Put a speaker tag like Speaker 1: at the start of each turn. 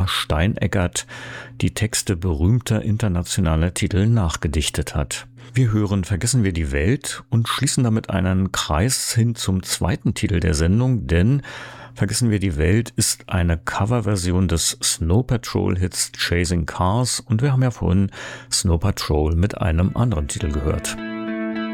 Speaker 1: Steineckert die Texte berühmter internationaler Titel nachgedichtet hat. Wir hören Vergessen wir die Welt und schließen damit einen Kreis hin zum zweiten Titel der Sendung, denn Vergessen wir die Welt ist eine Coverversion des Snow Patrol-Hits Chasing Cars und wir haben ja vorhin Snow Patrol mit einem anderen Titel gehört.